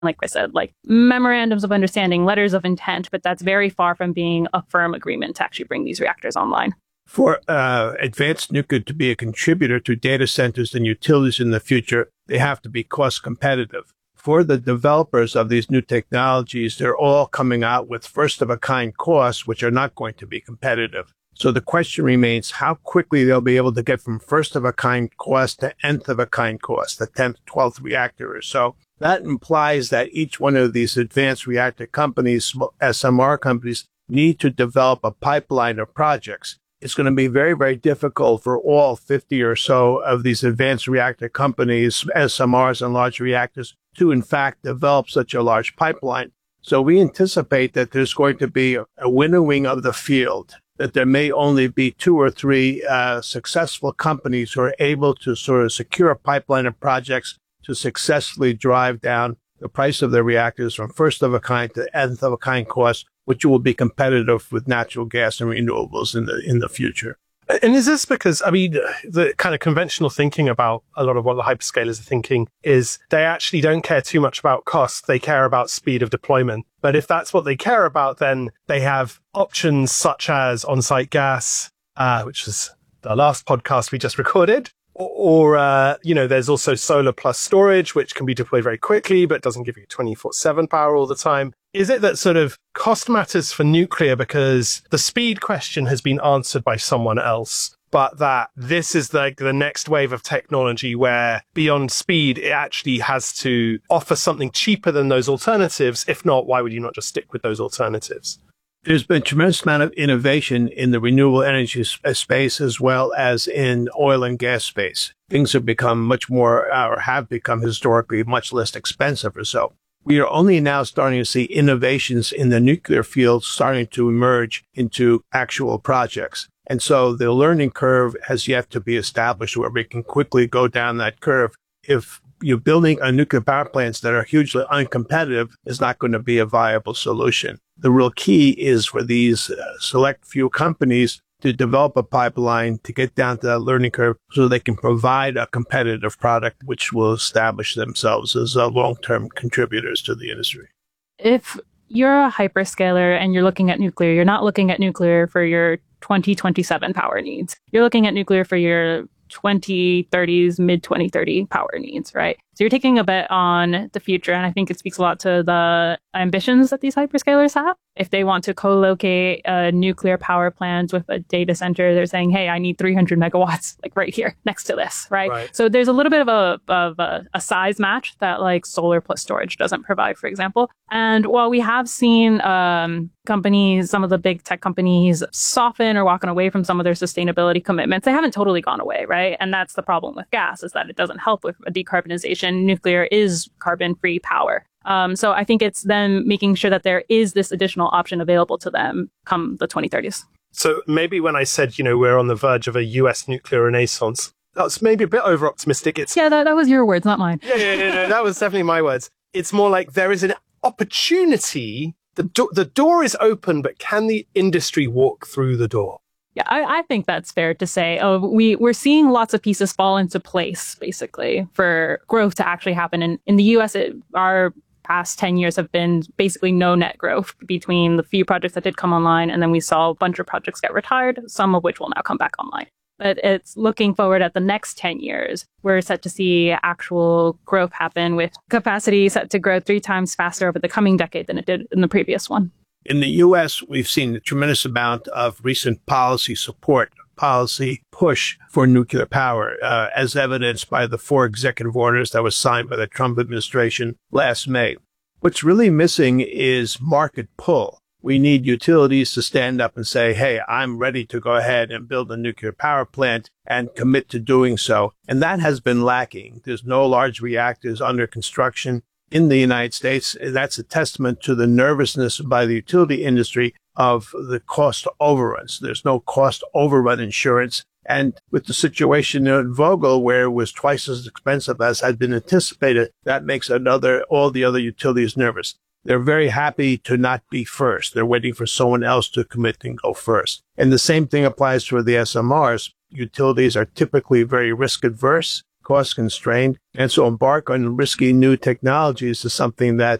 like I said, like memorandums of understanding, letters of intent, but that's very far from being a firm agreement to actually bring these reactors online. For advanced nuclear to be a contributor to data centers and utilities in the future, they have to be cost competitive. For the developers of these new technologies, they're all coming out with first-of-a-kind costs, which are not going to be competitive. So the question remains how quickly they'll be able to get from first-of-a-kind cost to nth-of-a-kind cost, the 10th, 12th reactor or so. That implies that each one of these advanced reactor companies, SMR companies, need to develop a pipeline of projects. It's going to be very, very difficult for all 50 or so of these advanced reactor companies, SMRs and large reactors, to in fact develop such a large pipeline. So we anticipate that there's going to be a winnowing of the field, that there may only be 2 or 3 successful companies who are able to sort of secure a pipeline of projects to successfully drive down the price of their reactors from first of a kind to nth of a kind cost, which will be competitive with natural gas and renewables in the future. And is this because, I mean, the kind of conventional thinking about a lot of what the hyperscalers are thinking is they actually don't care too much about cost. They care about speed of deployment. But if that's what they care about, then they have options such as on-site gas, which is the last podcast we just recorded. Or there's also solar plus storage, which can be deployed very quickly, but doesn't give you 24/7 power all the time. Is it that sort of cost matters for nuclear because the speed question has been answered by someone else, but that this is like the next wave of technology where beyond speed, it actually has to offer something cheaper than those alternatives? If not, why would you not just stick with those alternatives? There's been a tremendous amount of innovation in the renewable energy space as well as in oil and gas space. Things have become much more, or have become historically much less expensive or so. We are only now starting to see innovations in the nuclear field starting to emerge into actual projects. And so the learning curve has yet to be established where we can quickly go down that curve. If you're building a nuclear power plants that are hugely uncompetitive, is not going to be a viable solution. The real key is for these select few companies to develop a pipeline to get down to that learning curve so they can provide a competitive product which will establish themselves as long-term contributors to the industry. If you're a hyperscaler and you're looking at nuclear, you're not looking at nuclear for your 2027 power needs. You're looking at nuclear for your 2030s, mid-2030 power needs, right? So you're taking a bet on the future, and I think it speaks a lot to the ambitions that these hyperscalers have. If they want to co-locate a nuclear power plant with a data center, they're saying, hey, I need 300 megawatts, like right here next to this, right? So there's a little bit of a size match that like solar plus storage doesn't provide, for example. And while we have seen companies, some of the big tech companies soften or walking away from some of their sustainability commitments, they haven't totally gone away, right? And that's the problem with gas, is that it doesn't help with a decarbonization. Nuclear is carbon-free power. So I think it's them making sure that there is this additional option available to them come the 2030s. So maybe when I said, we're on the verge of a US nuclear renaissance, that's maybe a bit over-optimistic. That was your words, not mine. Yeah, that was definitely my words. It's more like there is an opportunity. The door is open, but can the industry walk through the door? Yeah, I think that's fair to say. We're seeing lots of pieces fall into place, basically, for growth to actually happen. And in the U.S., our past 10 years have been basically no net growth between the few projects that did come online, and then we saw a bunch of projects get retired, some of which will now come back online. But it's looking forward at the next 10 years. We're set to see actual growth happen with capacity set to grow 3 times faster over the coming decade than it did in the previous one. In the U.S., we've seen a tremendous amount of recent policy support, policy push for nuclear power, as evidenced by the 4 executive orders that was signed by the Trump administration last May. What's really missing is market pull. We need utilities to stand up and say, hey, I'm ready to go ahead and build a nuclear power plant and commit to doing so. And that has been lacking. There's no large reactors under construction in the United States. That's a testament to the nervousness by the utility industry of the cost overruns. There's no cost overrun insurance. And with the situation in Vogtle, where it was twice as expensive as had been anticipated, that makes all the other utilities nervous. They're very happy to not be first. They're waiting for someone else to commit and go first. And the same thing applies for the SMRs. Utilities are typically very risk adverse. cost constrained. And so embark on risky new technologies is something that